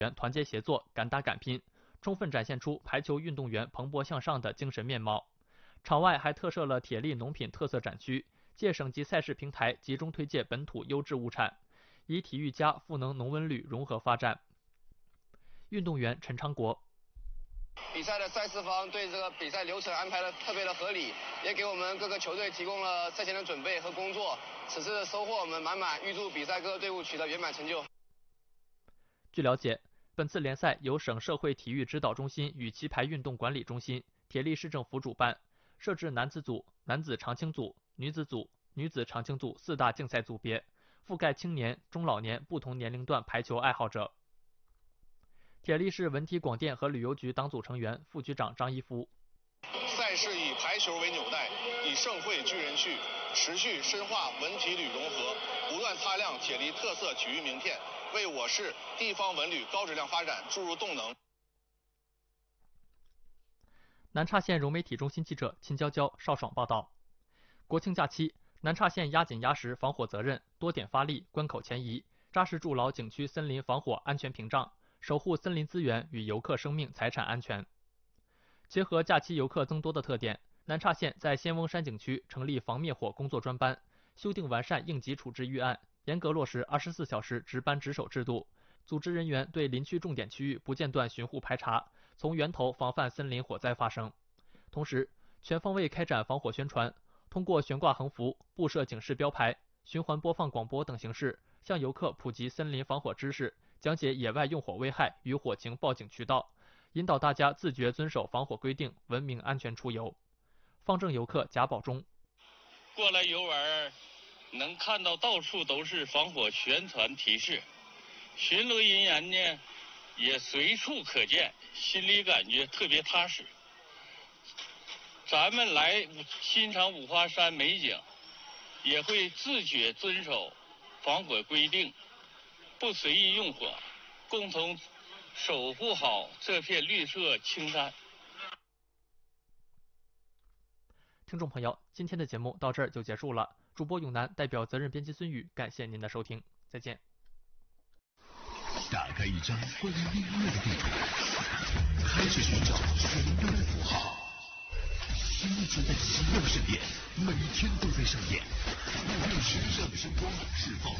员团结协作、敢打敢拼，充分展现出排球运动员蓬勃向上的精神面貌。场外还特设了铁力农品特色展区，借省级赛事平台集中推介本土优质物产，以体育加赋能农文旅融合发展。运动员陈昌国。 比赛的赛事方对这个比赛流程安排的特别的合理，也给我们各个球队提供了赛前的准备和工作。此次的收获我们满满，预祝比赛各个队伍取得圆满成就。 据了解，本次联赛由省社会体育指导中心与棋牌运动管理中心、铁力市政府主办，设置男子组、男子长青组、女子组、女子长青组4大竞赛组别，覆盖青年、中老年不同年龄段排球爱好者。铁力市文体广电和旅游局党组成员、副局长张一夫。 赛事以排球为纽带，以盛会聚人趣，持续深化文体旅融合，不断擦亮铁力特色体育名片，为我市地方文旅高质量发展注入动能。 南岔县融媒体中心记者秦娇娇、邵爽报道。国庆假期，南岔县压紧压实防火责任，多点发力，关口前移，扎实筑牢景区森林防火安全屏障，守护森林资源与游客生命财产安全。结合假期游客增多的特点，南岔县在仙翁山景区成立防灭火工作专班，修订完善应急处置预案，严格落实24小时值班值守制度，组织人员对林区重点区域不间断巡护排查，从源头防范森林火灾发生。同时，全方位开展防火宣传，通过悬挂横幅、布设警示标牌、循环播放广播等形式，向游客普及森林防火知识，讲解野外用火危害与火情报警渠道，引导大家自觉遵守防火规定，文明安全出游。方正游客贾宝忠。 过来游玩，能看到到处都是防火宣传提示，巡逻人员呢也随处可见，心里感觉特别踏实。咱们来欣赏五花山美景，也会自觉遵守防火规定，不随意用火，共同守护好这片绿色青山。 听众朋友，今天的节目到这儿就结束了。主播永南代表责任编辑孙宇，感谢您的收听，再见。 打开一张关于音乐的地图，开始寻找旋律的符号。新存在奇妙盛宴，每天都在上演。无论时尚的声光是否